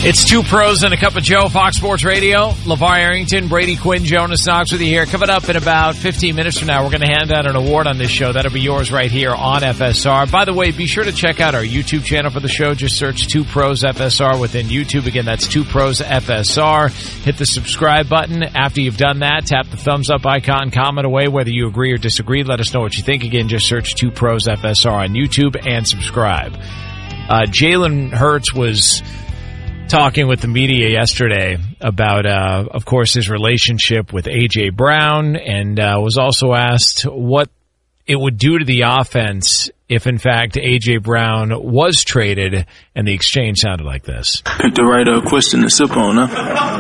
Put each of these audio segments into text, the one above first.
It's Two Pros and a Cup of Joe, Fox Sports Radio. LeVar Arrington, Brady Quinn, Jonas Knox with you here. Coming up in about 15 minutes from now, we're going to hand out an award on this show. That'll be yours right here on FSR. By the way, be sure to check out our YouTube channel for the show. Just search Two Pros FSR within YouTube. Again, that's Two Pros FSR. Hit the subscribe button. After you've done that, tap the thumbs up icon, comment away whether you agree or disagree. Let us know what you think. Again, just search Two Pros FSR on YouTube and subscribe. Jalen Hurts was talking with the media yesterday about, of course, his relationship with A.J. Brown, and was also asked what it would do to the offense if, in fact, A.J. Brown was traded, and the exchange sounded like this. Pick the right question to sip on, huh?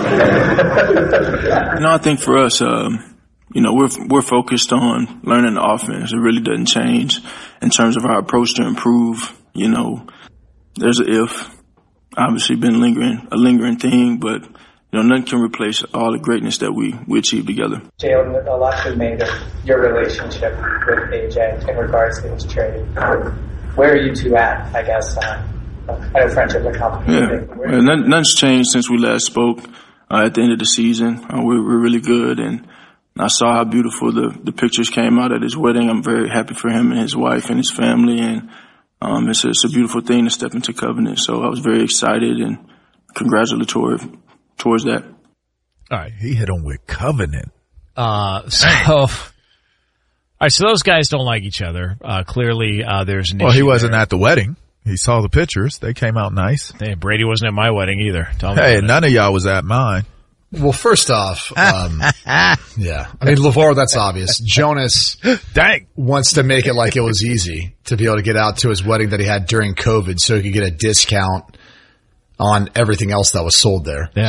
I think for us, we're focused on learning the offense. It really doesn't change in terms of our approach to improve. There's an if. Obviously been a lingering thing, but nothing can replace all the greatness that we achieved together. Jalen, a lot been made of your relationship with AJ in regards to his trade. Where are you two at, I guess? I know friendship and competition. Yeah, nothing's changed since we last spoke at the end of the season. We're really good, and I saw how beautiful the pictures came out at his wedding. I'm very happy for him and his wife and his family, and it's a beautiful thing to step into covenant. So I was very excited and congratulatory towards that. All right, he hit him with covenant. All right, so those guys don't like each other. Clearly, there's an issue. Well, he wasn't there. at the wedding. He saw the pictures. They came out nice. Hey, Brady wasn't at my wedding either. Hey, none of y'all was at mine. Well, first off, yeah. I mean, LeVar, that's obvious. Jonas wants to make it like it was easy to be able to get out to his wedding that he had during COVID so he could get a discount on everything else that was sold there. Yeah.